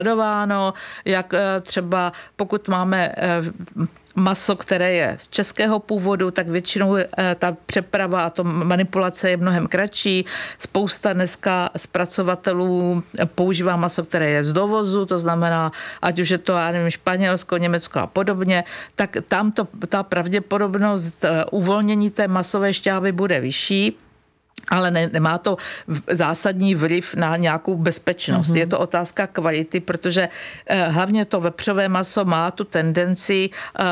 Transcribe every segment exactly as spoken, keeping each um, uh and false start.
sledováno, jak třeba pokud máme maso, které je z českého původu, tak většinou ta přeprava a to manipulace je mnohem kratší. Spousta dneska zpracovatelů používá maso, které je z dovozu, to znamená, ať už je to, já nevím, Španělsko, Německo a podobně, tak tam to, ta pravděpodobnost uvolnění té masové šťávy bude vyšší, ale ne, nemá to zásadní vliv na nějakou bezpečnost. Mm-hmm. Je to otázka kvality, protože eh, hlavně to vepřové maso má tu tendenci eh,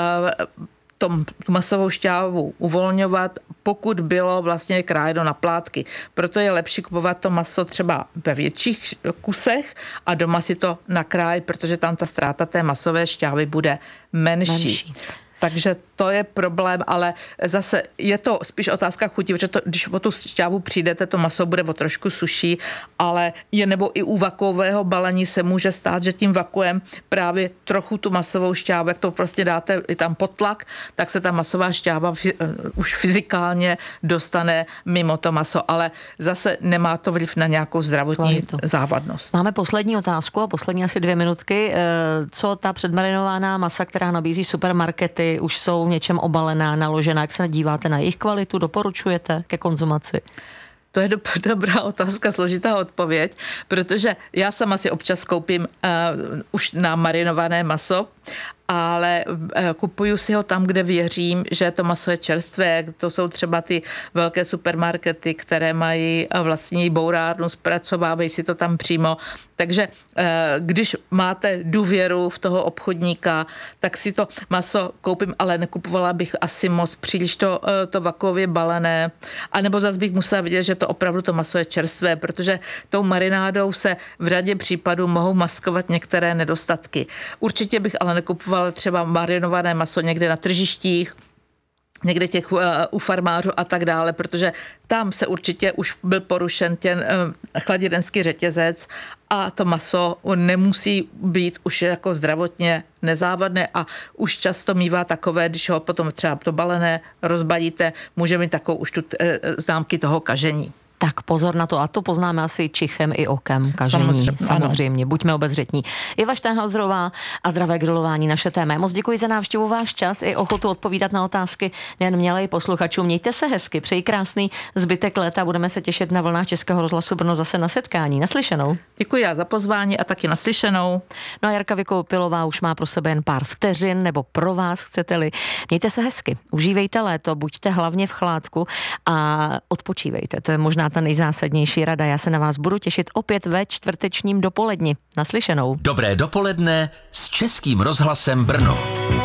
tom, tu masovou šťávu uvolňovat, pokud bylo vlastně krájeno na plátky. Proto je lepší kupovat to maso třeba ve větších kusech a doma si to nakrájet, protože tam ta ztráta té masové šťávy bude menší. menší. Takže to je problém, ale zase je to spíš otázka chuti, protože to, když o tu šťávu přijdete, to maso bude o trošku suší, ale je nebo i u vakuového balení se může stát, že tím vakuem právě trochu tu masovou šťávu, jak to prostě dáte i tam pod tlak, tak se ta masová šťáva f- už fyzikálně dostane mimo to maso, ale zase nemá to vliv na nějakou zdravotní Kvalitu. závadnost. Máme poslední otázku a poslední asi dvě minutky. Co ta předmarinovaná masa, která nabízí supermarkety, už jsou v něčem obalená, naložená, jak se díváte na jejich kvalitu, doporučujete ke konzumaci? To je do, dobrá otázka, složitá odpověď, protože já sama si občas koupím uh, už namarinované maso, ale kupuju si ho tam, kde věřím, že to maso je čerstvé. To jsou třeba ty velké supermarkety, které mají vlastní bourárnu, zpracovávají si to tam přímo. Takže když máte důvěru v toho obchodníka, tak si to maso koupím, ale nekupovala bych asi moc příliš to, to vakuově balené. A nebo zase bych musela vidět, že to opravdu to maso je čerstvé, protože tou marinádou se v řadě případů mohou maskovat některé nedostatky. Určitě bych ale nekupovala třeba marinované maso někde na tržištích, někde těch uh, u farmářů a tak dále, protože tam se určitě už byl porušen ten uh, chladirenský řetězec a to maso nemusí být už jako zdravotně nezávadné a už často mívá takové, když ho potom třeba to balené rozbalíte, může mít takovou už tu uh, známky toho kažení. Tak pozor na to, a to poznáme asi čichem i okem, kažení. Samozřejmě, samozřejmě. Buďme obezřetní. Iva Štenhauserová a zdravé grilování, naše téma. Moc děkuji za návštěvu, váš čas i ochotu odpovídat na otázky nejen mě, ale i posluchačům. Mějte se hezky, přeji krásný zbytek léta, budeme se těšit na vlnách Českého rozhlasu Brno zase na setkání. Naslyšenou. Děkuji já za pozvání a taky naslyšenou. No a Jarka Vykoupilová už má pro sebe jen pár vteřin, nebo pro vás, chcete-li. Mějte se hezky, užívejte léto, buďte hlavně v chládku a odpočívejte. To je možná ta nejzásadnější rada. Já se na vás budu těšit opět ve čtvrtečním dopoledni. Naslyšenou. Dobré dopoledne s Českým rozhlasem Brno.